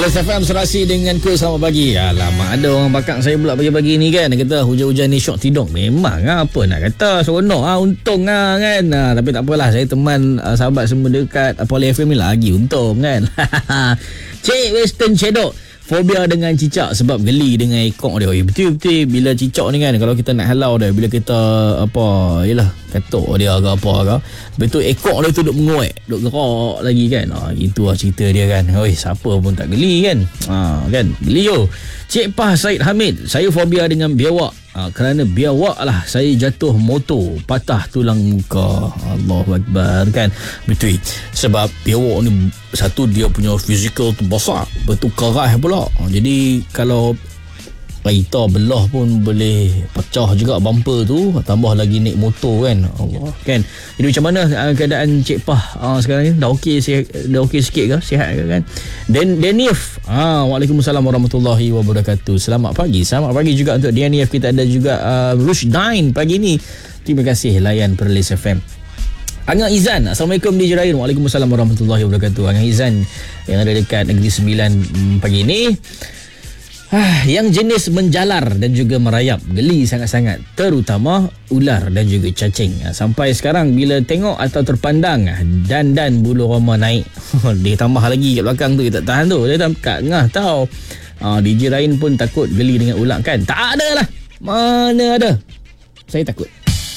Perlis FM serasi denganku selamat pagi. Alamak, ada orang bakang saya pula pagi-pagi ni kan. Dia kata hujan-hujan ni syok tidur. Memang apa nak kata, seronok untung kan. Tapi tak apalah, saya teman sahabat semua dekat Poly FM ni lagi untung kan. Cik Western Shadow, fobia dengan cicak sebab geli dengan ekor dia. Betul-betul bila cicak ni kan, kalau kita nak halau dia, bila kita yelah katuk dia ke apa ke, betul ekor dia tu duk menguat, duk gerak lagi kan. Itulah cerita dia kan. Siapa pun tak geli kan. Kan geli yo. Cik Pah Said Hamid, saya fobia dengan biawak. Kerana biawak lah saya jatuh motor, patah tulang muka. Allahu Akbar kan. Betul. Sebab biawak ni, satu dia punya fizikal tu besar, betul keras pula. Jadi kalau kereta belah pun boleh pecah juga bumper tu, tambah lagi naik motor kan. Allah kan. Jadi macam mana keadaan Cik Pah sekarang ni? Dah okey sikit ke? Sihat ke kan? Denif. Waalaikumsalam warahmatullahi wabarakatuh. Selamat pagi juga untuk Denif. Kita ada juga Rushdine pagi ni. Terima kasih layan Perlis FM. Angang Izan, Assalamualaikum DJ Rahim. Waalaikumsalam warahmatullahi wabarakatuh. Angang Izan yang ada dekat Negeri Sembilan pagi ni. Yang jenis menjalar dan juga merayap, geli sangat-sangat, terutama ular dan juga cacing. Sampai sekarang bila tengok atau terpandang dan bulu roma naik. Dia tambah lagi kat belakang tu, dia tak tahan tu, dia tak ngah tau. DJ Rain pun takut geli dengan ular kan? Tak ada lah, mana ada. Saya takut.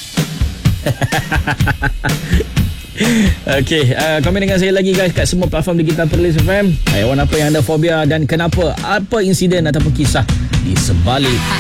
Okey, komen dengan saya lagi guys kat semua platform digital Perlis FM. Haiwan apa yang anda fobia dan kenapa? Apa insiden ataupun kisah di sebalik